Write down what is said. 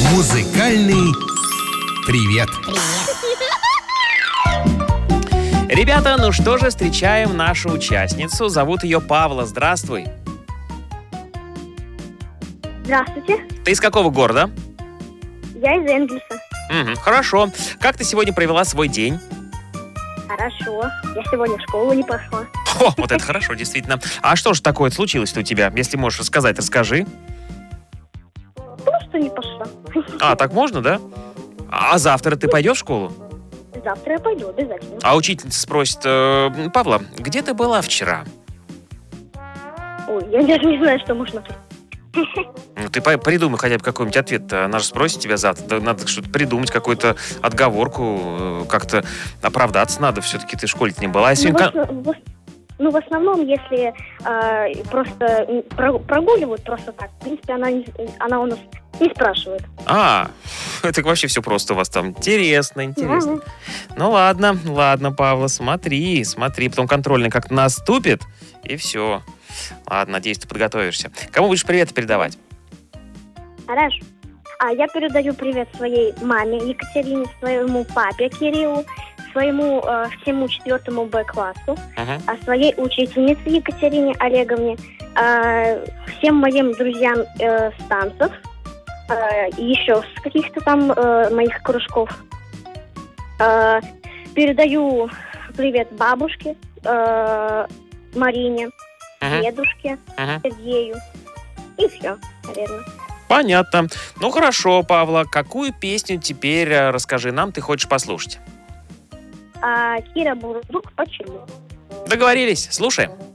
Музыкальный привет. Ребята, ну что же, встречаем нашу участницу. Зовут ее Павла. Здравствуй. Здравствуйте, Ты из какого города? я из Энгельса. Хорошо. Как ты сегодня провела свой день? Хорошо, я сегодня в школу не пошла. О, вот это хорошо, действительно. А что же такое случилось-то у тебя? Если можешь рассказать, расскажи. Просто не пошла. А, так можно, да? А завтра ты пойдешь в школу? Завтра я пойду обязательно. А учительница спросит: Павла, где ты была вчера? Ой, я даже не знаю, что можно. Ну, ты придумай хотя бы какой-нибудь ответ. Она же спросит тебя завтра. Да, надо что-то придумать, какую-то отговорку, как-то оправдаться надо. Все-таки ты в школе-то не была. В основном, если просто прогуливают просто так, в принципе, она у нас не спрашивает. Это вообще все просто у вас там. Интересно. Ну ладно, Павла, смотри. Потом контрольный как наступит, и все. Ладно, надеюсь, ты подготовишься. Кому будешь привет передавать? Хорошо. Я передаю привет своей маме Екатерине, своему папе Кириллу, своему всему 4 Б-классу, своей учительнице Екатерине Олеговне, всем моим друзьям с танцев, еще с каких-то там моих кружков. Передаю привет бабушке Марине, дедушке Сергею. И все, наверное. Понятно. Ну хорошо, Павла, какую песню теперь, расскажи нам, ты хочешь послушать? Кира Бурдук, почему? Договорились, слушаем.